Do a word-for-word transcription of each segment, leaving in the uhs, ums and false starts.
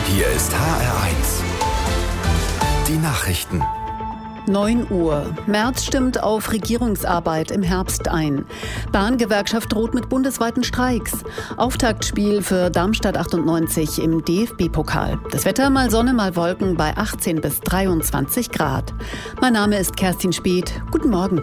Hier ist H R eins. Die Nachrichten. neun Uhr. Merz stimmt auf Regierungsarbeit im Herbst ein. Bahngewerkschaft droht mit bundesweiten Streiks. Auftaktspiel für Darmstadt achtundneunzig im D F B-Pokal. Das Wetter mal Sonne, mal Wolken bei achtzehn bis dreiundzwanzig Grad. Mein Name ist Kerstin Speth. Guten Morgen.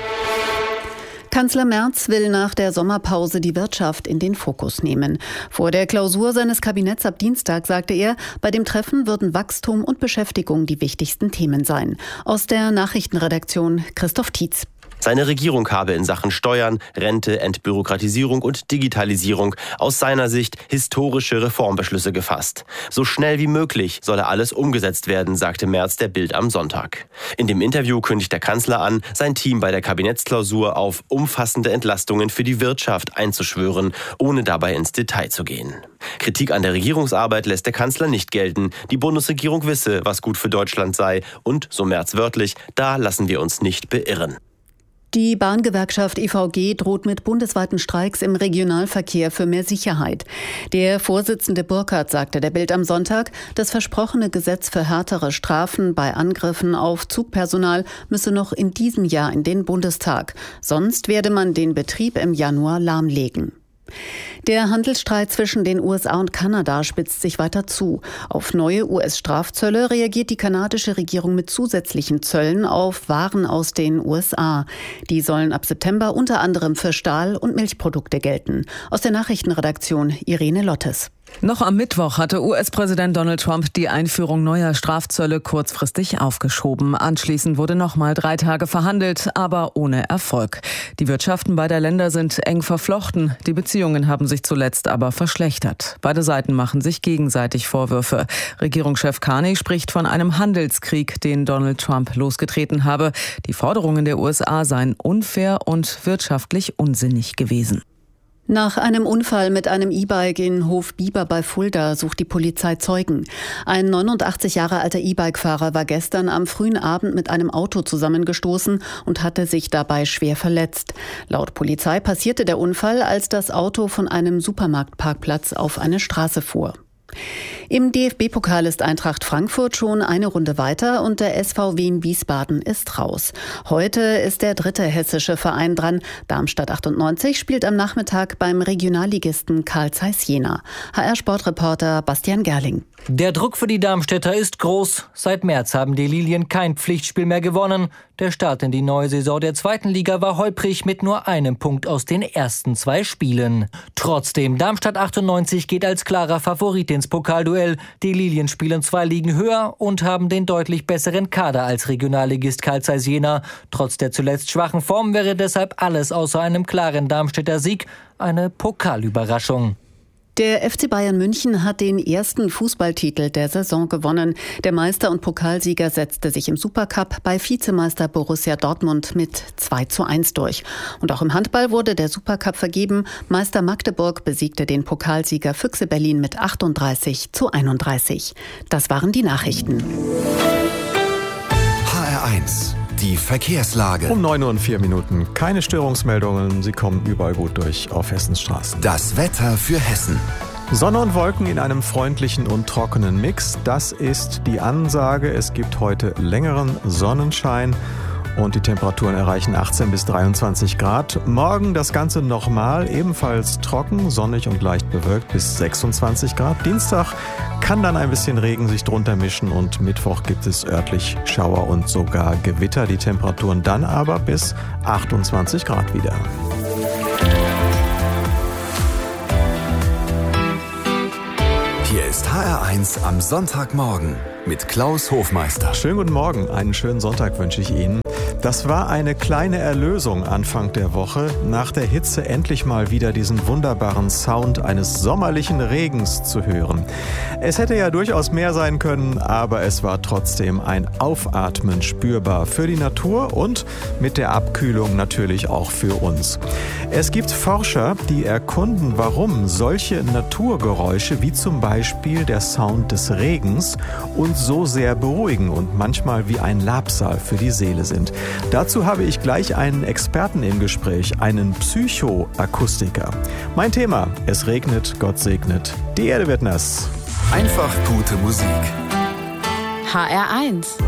Kanzler Merz will nach der Sommerpause die Wirtschaft in den Fokus nehmen. Vor der Klausur seines Kabinetts ab Dienstag sagte er, bei dem Treffen würden Wachstum und Beschäftigung die wichtigsten Themen sein. Aus der Nachrichtenredaktion Christoph Tietz. Seine Regierung habe in Sachen Steuern, Rente, Entbürokratisierung und Digitalisierung aus seiner Sicht historische Reformbeschlüsse gefasst. So schnell wie möglich solle alles umgesetzt werden, sagte Merz der Bild am Sonntag. In dem Interview kündigt der Kanzler an, sein Team bei der Kabinettsklausur auf umfassende Entlastungen für die Wirtschaft einzuschwören, ohne dabei ins Detail zu gehen. Kritik an der Regierungsarbeit lässt der Kanzler nicht gelten. Die Bundesregierung wisse, was gut für Deutschland sei und, so Merz wörtlich, da lassen wir uns nicht beirren. Die Bahngewerkschaft E V G droht mit bundesweiten Streiks im Regionalverkehr für mehr Sicherheit. Der Vorsitzende Burkhardt sagte der Bild am Sonntag, das versprochene Gesetz für härtere Strafen bei Angriffen auf Zugpersonal müsse noch in diesem Jahr in den Bundestag. Sonst werde man den Betrieb im Januar lahmlegen. Der Handelsstreit zwischen den U S A und Kanada spitzt sich weiter zu. Auf neue U S-Strafzölle reagiert die kanadische Regierung mit zusätzlichen Zöllen auf Waren aus den U S A. Die sollen ab September unter anderem für Stahl- und Milchprodukte gelten. Aus der Nachrichtenredaktion Irene Lottes. Noch am Mittwoch hatte U S-Präsident Donald Trump die Einführung neuer Strafzölle kurzfristig aufgeschoben. Anschließend wurde nochmal drei Tage verhandelt, aber ohne Erfolg. Die Wirtschaften beider Länder sind eng verflochten. Die Beziehungen haben sich zuletzt aber verschlechtert. Beide Seiten machen sich gegenseitig Vorwürfe. Regierungschef Carney spricht von einem Handelskrieg, den Donald Trump losgetreten habe. Die Forderungen der U S A seien unfair und wirtschaftlich unsinnig gewesen. Nach einem Unfall mit einem E-Bike in Hofbieber bei Fulda sucht die Polizei Zeugen. Ein neunundachtzig Jahre alter E-Bike-Fahrer war gestern am frühen Abend mit einem Auto zusammengestoßen und hatte sich dabei schwer verletzt. Laut Polizei passierte der Unfall, als das Auto von einem Supermarktparkplatz auf eine Straße fuhr. Im D F B-Pokal ist Eintracht Frankfurt schon eine Runde weiter und der S V W in Wiesbaden ist raus. Heute ist der dritte hessische Verein dran. Darmstadt achtundneunzig spielt am Nachmittag beim Regionalligisten Carl Zeiss Jena. H R-Sportreporter Bastian Gerling. Der Druck für die Darmstädter ist groß. Seit März haben die Lilien kein Pflichtspiel mehr gewonnen. Der Start in die neue Saison der zweiten Liga war holprig mit nur einem Punkt aus den ersten zwei Spielen. Trotzdem, Darmstadt achtundneunzig geht als klarer Favorit ins Pokalduell. Die Lilien spielen zwei Ligen höher und haben den deutlich besseren Kader als Regionalligist Carl Zeiss Jena. Trotz der zuletzt schwachen Form wäre deshalb alles außer einem klaren Darmstädter Sieg eine Pokalüberraschung. Der F C Bayern München hat den ersten Fußballtitel der Saison gewonnen. Der Meister und Pokalsieger setzte sich im Supercup bei Vizemeister Borussia Dortmund mit zwei zu eins durch. Und auch im Handball wurde der Supercup vergeben. Meister Magdeburg besiegte den Pokalsieger Füchse Berlin mit achtunddreißig zu einunddreißig. Das waren die Nachrichten. H R eins. Die Verkehrslage. Um neun Uhr und vier Minuten. Keine Störungsmeldungen. Sie kommen überall gut durch auf Hessens Straßen. Das Wetter für Hessen. Sonne und Wolken in einem freundlichen und trockenen Mix. Das ist die Ansage. Es gibt heute längeren Sonnenschein. Und die Temperaturen erreichen achtzehn bis dreiundzwanzig Grad. Morgen das Ganze nochmal, ebenfalls trocken, sonnig und leicht bewölkt bis sechsundzwanzig Grad. Dienstag kann dann ein bisschen Regen sich drunter mischen und Mittwoch gibt es örtlich Schauer und sogar Gewitter. Die Temperaturen dann aber bis achtundzwanzig Grad wieder. Hier ist H R eins am Sonntagmorgen mit Klaus Hofmeister. Schönen guten Morgen, einen schönen Sonntag wünsche ich Ihnen. Das war eine kleine Erlösung Anfang der Woche. Nach der Hitze endlich mal wieder diesen wunderbaren Sound eines sommerlichen Regens zu hören. Es hätte ja durchaus mehr sein können, aber es war trotzdem ein Aufatmen spürbar für die Natur und mit der Abkühlung natürlich auch für uns. Es gibt Forscher, die erkunden, warum solche Naturgeräusche wie zum Beispiel der Sound des Regens uns so sehr beruhigen und manchmal wie ein Labsal für die Seele sind. Dazu habe ich gleich einen Experten im Gespräch, einen Psychoakustiker. Mein Thema: Es regnet, Gott segnet, die Erde wird nass. Einfach gute Musik. H R eins